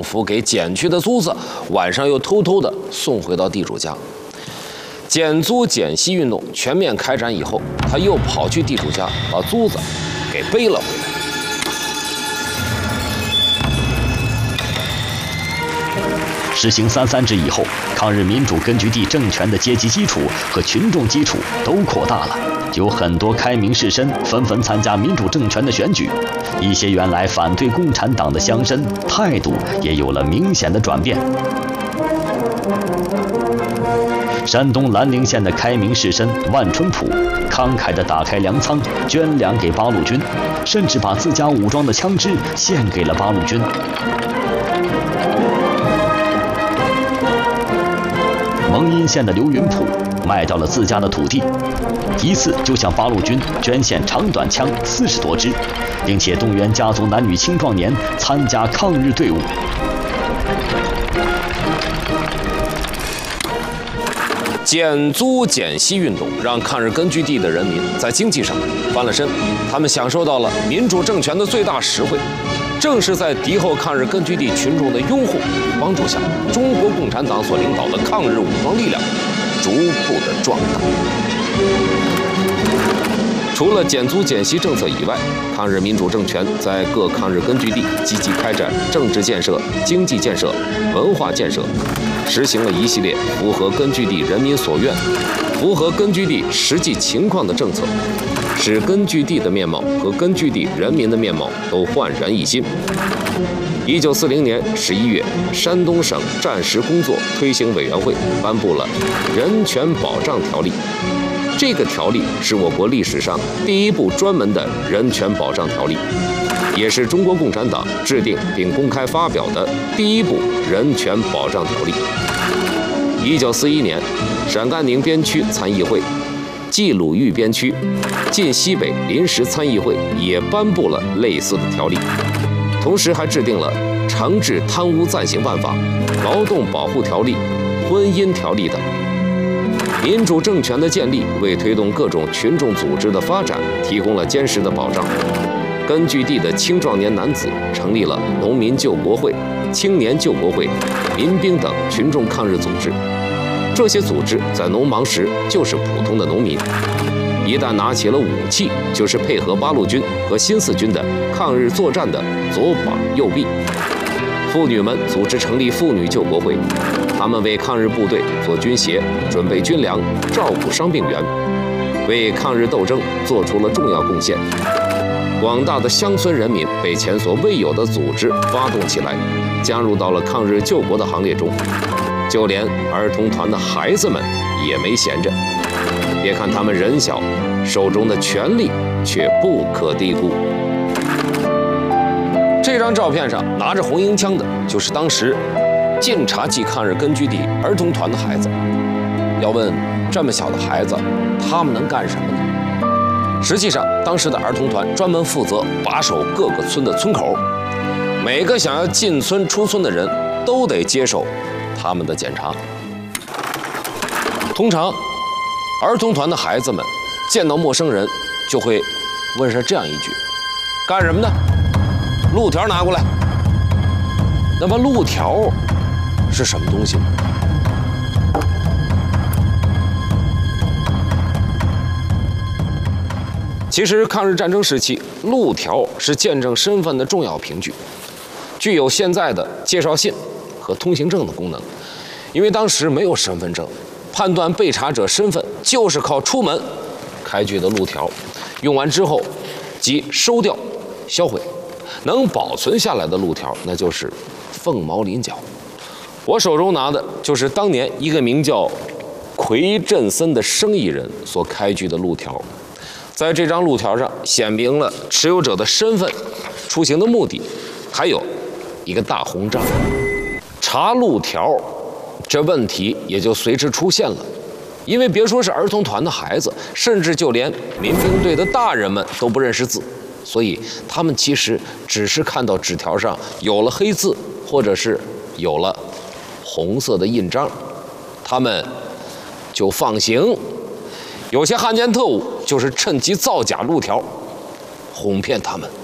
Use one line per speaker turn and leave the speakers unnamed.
府给捡去的租子，晚上又偷偷的送回到地主家。减租减息运动全面开展以后，他又跑去地主家把租子给背了回来。
实行3.3制以后，抗日民主根据地政权的阶级基础和群众基础都扩大了，有很多开明士绅纷纷参加民主政权的选举，一些原来反对共产党的乡绅态度也有了明显的转变。山东兰陵县的开明士绅万春甫慷慨地打开粮仓，捐粮给八路军，甚至把自家武装的枪支献给了八路军。蒙阴县的刘云甫卖掉了自家的土地，一次就向八路军捐献长短枪40多支，并且动员家族男女青壮年参加抗日队伍。
减租减息运动让抗日根据地的人民在经济上翻了身，他们享受到了民主政权的最大实惠。正是在敌后抗日根据地群众的拥护与帮助下，中国共产党所领导的抗日武装力量逐步的壮大。除了减租减息政策以外，抗日民主政权在各抗日根据地积极开展政治建设、经济建设、文化建设，实行了一系列符合根据地人民所愿、符合根据地实际情况的政策，使根据地的面貌和根据地人民的面貌都焕然一新。1940年11月，山东省战时工作推行委员会颁布了《人权保障条例》。这个条例是我国历史上第一部专门的人权保障条例，也是中国共产党制定并公开发表的第一部人权保障条例。1941年，陕甘宁边区参议会、冀鲁豫边区、晋西北临时参议会也颁布了类似的条例，同时还制定了惩治贪污暂行办法、劳动保护条例、婚姻条例等。民主政权的建立为推动各种群众组织的发展提供了坚实的保障。根据地的青壮年男子成立了农民救国会、青年救国会、民兵等群众抗日组织。这些组织在农忙时就是普通的农民，一旦拿起了武器，就是配合八路军和新四军的抗日作战的左膀右臂。妇女们组织成立妇女救国会，他们为抗日部队做军鞋、准备军粮、照顾伤病员，为抗日斗争做出了重要贡献。广大的乡村人民被前所未有的组织发动起来，加入到了抗日救国的行列中。就连儿童团的孩子们也没闲着。别看他们人小，手中的权力却不可低估。这张照片上拿着红缨枪的，就是当时晋察冀抗日根据地儿童团的孩子。要问这么小的孩子，他们能干什么呢？实际上，当时的儿童团专门负责把守各个村的村口，每个想要进村出村的人都得接受他们的检查。通常，儿童团的孩子们见到陌生人就会问上这样一句：“干什么呢？路条拿过来。”那么路条是什么东西呢？其实抗日战争时期，路条是见证身份的重要凭据，具有现在的介绍信和通行证的功能。因为当时没有身份证，判断被查者身份就是靠出门开具的路条，用完之后即收掉销毁。能保存下来的路条，那就是凤毛麟角。我手中拿的就是当年一个名叫奎振森的生意人所开具的路条。在这张路条上显明了持有者的身份、出行的目的，还有一个大红章。查路条这问题也就随之出现了，因为别说是儿童团的孩子，甚至就连民兵队的大人们都不认识字，所以他们其实只是看到纸条上有了黑字，或者是有了红色的印章，他们就放行。有些汉奸特务就是趁机造假路条，哄骗他们。